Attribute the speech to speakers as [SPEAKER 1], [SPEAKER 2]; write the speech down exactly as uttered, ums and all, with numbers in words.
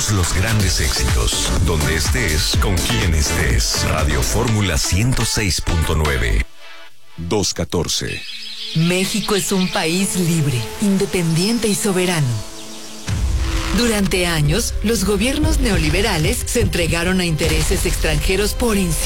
[SPEAKER 1] Todos los grandes éxitos, donde estés, con quien estés. Radio Fórmula ciento seis punto nueve. dos catorce.
[SPEAKER 2] México es un país libre, independiente y soberano. Durante años, los gobiernos neoliberales se entregaron a intereses extranjeros por encima